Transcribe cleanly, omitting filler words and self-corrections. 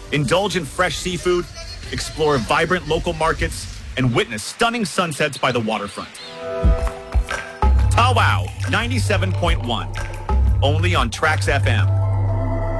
Indulge in fresh seafood, explore vibrant local markets, and witness stunning sunsets by the waterfront. Powwow 97.1, only on Trax FM.